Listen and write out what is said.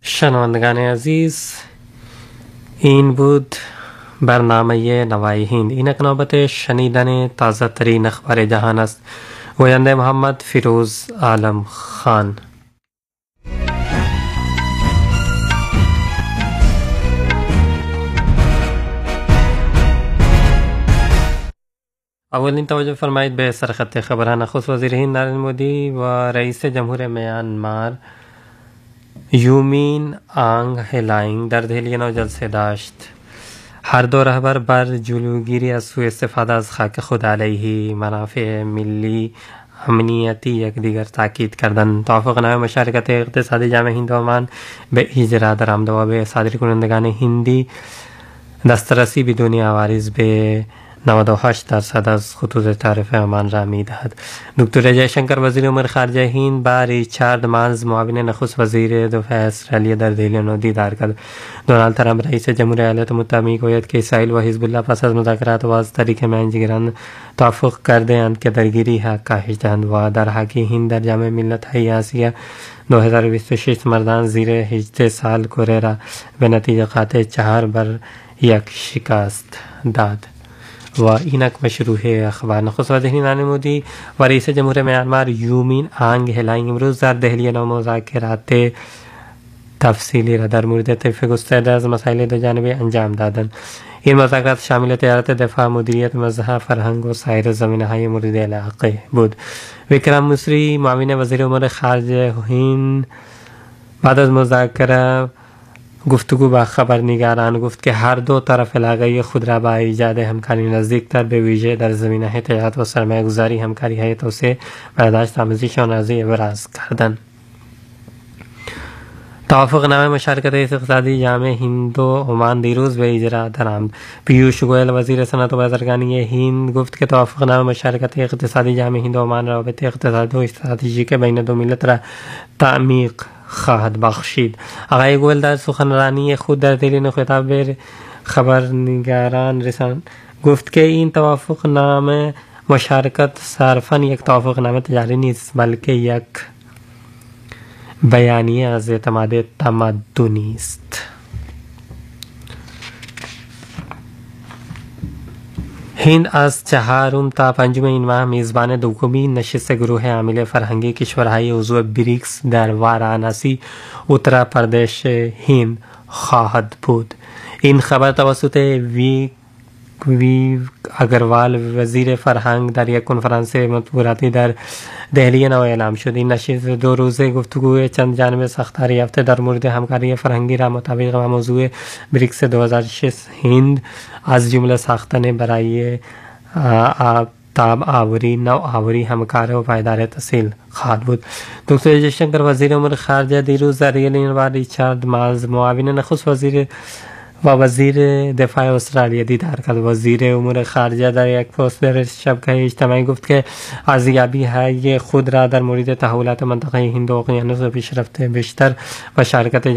شنوندگان عزیز، این بود برنامه نوای هند. اینک نوبت شنیدن تازه ترین اخبار جهان است. گوینده محمد فیروز عالم خان. اولین توجه فرمایید به سرخط خبران. نخست وزیر هند نریندر مودی و رئیس جمهور میانمار یومین آنگ هلائنگ در دهلی نو جلسه داشت. هر دو رهبر بر جلوگیری از سوء استفاده از خاک خود علیه منافع ملی امنیتی یکدیگر تاکید کردند. توافقنامه مشارکت اقتصادی جامعه هند و عمان به اجرا درآمد و به صادرکنندگان هندی دسترسی بدون عوارض به 98% از خطوط تعرفه عمان را می‌دهد. دکتر جیشنکر وزیر امور خارجه هند با ریچارد مالز معاون نخست وزیر دفاع اسرائیل در دهلی نو دیدار کرد. دونالد ترامپ رئیس جمهور ایالات متحده میگوید که اسرائیل و حزب الله پس از مذاکرات و از طریق میانجیگران توافق کرده اند که درگیری ها کاهش دهند و در حاکی هند در جام ملت‌های آسیا 2026 مردان زیر 18 سال کره را به نتیجه قاطع 4-1 شکست داد. و اینک مشروع اخبار. نخست وزیر نریندر مودی و رئیس جمهور میانمار یومین آنگ هلائنگ امروز در دهلی نو مذاکرات تفصیلی را در مورد طیف گسترده از مسائل دو جانبه انجام دادند. این مذاکرات شامل تجارت، دفاع، مدیریت، مذهب، فرهنگ و سایر زمینه‌های مورد علاقه بود. وکرم مصری معاون وزیر امور خارجه هند بعد از مذاکره گفتگو با خبرنگاران گفت که هر دو طرف علاقه خود را با ایجاد همکاری نزدیکتر به ویژه در زمینه تجارت و سرمایه گذاری همکاری های توسعه برداشت آمیزش و نازی ابراز کردند. توافقنامه مشارکت اقتصادی جامعه هند و عمان دیروز به اجرا درآمد. پیوش گوئل وزیر صنعت و بازرگانی هند گفت که توافقنامه مشارکت اقتصادی جامعه هند و عمان روابط اقتصادی و استراتژیک بین دو ملت را تعمیق خواهد بخشید. آقای گوئل در سخنرانی خود در دهلی نو خطاب به خبرنگاران رساند گفت که این توافقنامه مشارکت صرفاً یک توافقنامه تجاری نیست بلکه یک بیانیه از اعتماد تمدنی است. هند از 4 تا 5 این ماه میزبان دومین نشست گروه عامل فرهنگی کشورهای عضو بریکس در وارانسی اتر پردیش هند خواهد بود. این خبر توسط وی اگروال وزیر فرهنگ در یک کنفرانس مطبوعاتی در دهلی نو اعلام شد. این نشست 2 روزه گفتگوی چند جانبه ساختار یافته در مورد همکاری فرهنگی را مطابق با موضوع بریکس 2006 هند از جمله ساختن برای تاب آوری، نو آوری، همکاری و پایدار تسهیل خواهد بود. دکتر جیشنکر وزیر امور خارجه دیروز در دهلی با ریچارد مالز معاون نخست وزیر و وزیر دفاع استرالیا دیدار کرد. وزیر امور خارجه در یک پست در شبکه اجتماعی گفت که ارزیابی های خود را در مورد تحولات منطقه هند و اقیانوس و پیشرفت بیشتر و شرکت